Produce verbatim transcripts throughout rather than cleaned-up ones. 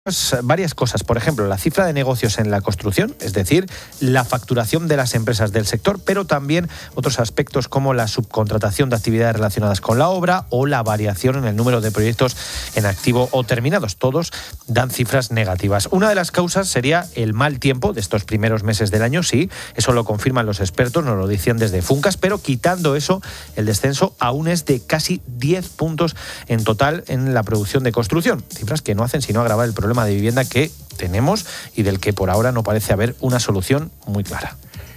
Varias cosas, por ejemplo, la cifra de negocios en la construcción, es decir, la facturación de las empresas del sector, pero también otros aspectos como la subcontratación de actividades relacionadas con la obra o la variación en el número de proyectos en activo o terminados. Todos dan cifras negativas. Una de las causas sería el mal tiempo de estos primeros meses del año, sí, eso lo confirman los expertos, nos lo decían desde Funcas, pero quitando eso, el descenso aún es de casi diez puntos en total en la producción de construcción, cifras que no hacen sino agravar el problema de vivienda que tenemos y del que por ahora no parece haber una solución muy clara.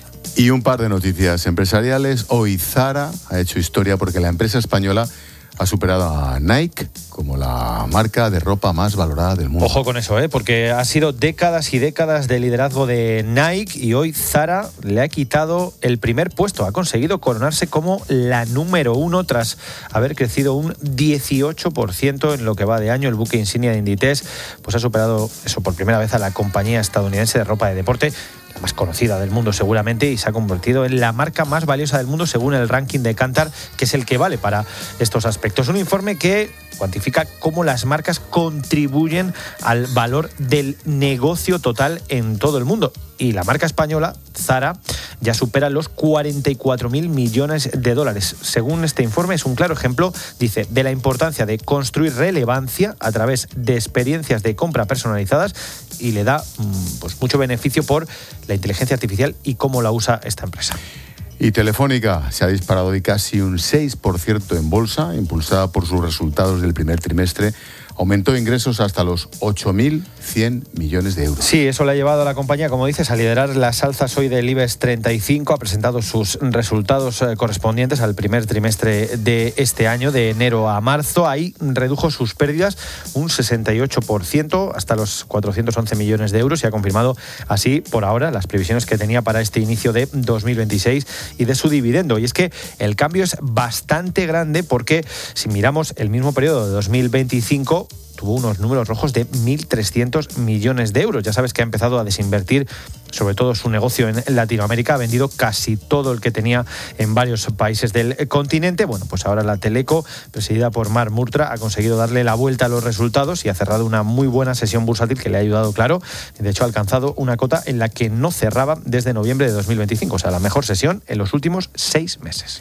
Y un par de noticias empresariales. Hoy Zara ha hecho historia porque la empresa española ha superado a Nike como la marca de ropa más valorada del mundo. Ojo con eso, ¿eh? Porque ha sido décadas y décadas de liderazgo de Nike y hoy Zara le ha quitado el primer puesto. Ha conseguido coronarse como la número uno tras haber crecido un dieciocho por ciento en lo que va de año. El buque insignia de Inditex pues ha superado eso por primera vez a la compañía estadounidense de ropa de deporte, la más conocida del mundo seguramente, y se ha convertido en la marca más valiosa del mundo según el ranking de Kantar, que es el que vale para estos aspectos. Un informe que cuantifica cómo las marcas contribuyen al valor del negocio total en todo el mundo. Y la marca española, Zara, ya supera los cuarenta y cuatro mil millones de dólares. Según este informe, es un claro ejemplo, dice, de la importancia de construir relevancia a través de experiencias de compra personalizadas, y le da pues, mucho beneficio por la inteligencia artificial y cómo la usa esta empresa. Y Telefónica se ha disparado hoy casi un seis por ciento en bolsa, impulsada por sus resultados del primer trimestre. Aumentó ingresos hasta los ocho mil cien millones de euros. Sí, eso le ha llevado a la compañía, como dices, a liderar las alzas hoy del IBEX treinta y cinco. Ha presentado sus resultados correspondientes al primer trimestre de este año, de enero a marzo. Ahí redujo sus pérdidas un sesenta y ocho por ciento hasta los cuatrocientos once millones de euros y ha confirmado así, por ahora, las previsiones que tenía para este inicio de dos mil veintiséis y de su dividendo. Y es que el cambio es bastante grande porque si miramos el mismo periodo de dos mil veinticinco, tuvo unos números rojos de mil trescientos millones de euros. Ya sabes que ha empezado a desinvertir sobre todo su negocio en Latinoamérica, ha vendido casi todo el que tenía en varios países del continente. Bueno, pues ahora la Teleco, presidida por Marc Murtra, ha conseguido darle la vuelta a los resultados y ha cerrado una muy buena sesión bursátil que le ha ayudado, claro. De hecho, ha alcanzado una cota en la que no cerraba desde noviembre de dos mil veinticinco, o sea, la mejor sesión en los últimos seis meses.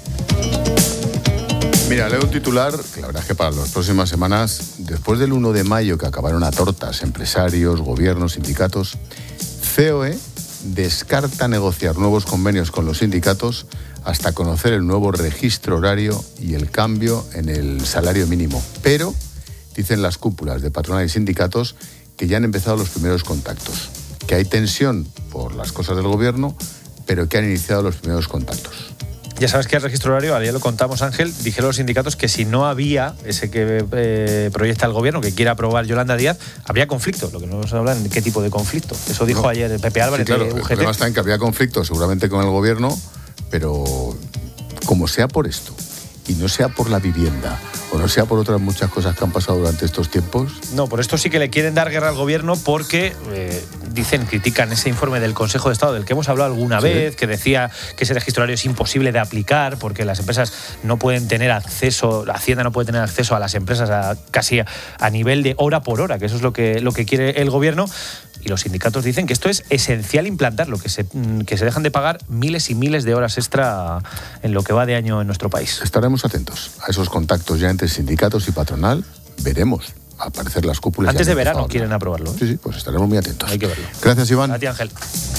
Mira, leo un titular que la verdad es que para las próximas semanas, después del uno de mayo que acabaron a tortas empresarios, gobiernos, sindicatos, C O E descarta negociar nuevos convenios con los sindicatos hasta conocer el nuevo registro horario y el cambio en el salario mínimo. Pero dicen las cúpulas de patronal y sindicatos que ya han empezado los primeros contactos, que hay tensión por las cosas del gobierno, pero que han iniciado los primeros contactos. Ya sabes que el registro horario, ya lo contamos, Ángel, dijeron los sindicatos que si no había ese que eh, proyecta el gobierno, que quiere aprobar Yolanda Díaz, habría conflicto. Lo que no nos hablan de qué tipo de conflicto. Eso dijo no. ayer Pepe Álvarez, sí, claro, de U G T. El problema está en que habría conflicto seguramente con el gobierno, pero como sea por esto y no sea por la vivienda o no sea por otras muchas cosas que han pasado durante estos tiempos. No, por esto sí que le quieren dar guerra al gobierno porque eh, dicen, critican ese informe del Consejo de Estado del que hemos hablado alguna sí. vez, que decía que ese registro horario es imposible de aplicar porque las empresas no pueden tener acceso, la Hacienda no puede tener acceso a las empresas a, casi a, a nivel de hora por hora, que eso es lo que, lo que quiere el gobierno. Y los sindicatos dicen que esto es esencial implantarlo, que se, que se dejan de pagar miles y miles de horas extra en lo que va de año en nuestro país. Estaremos atentos a esos contactos ya entre sindicatos y patronal. Veremos aparecer las cúpulas. Antes de verano quieren aprobarlo, ¿eh? Sí, sí, pues estaremos muy atentos. Hay que verlo. Gracias, Iván. A ti, Ángel.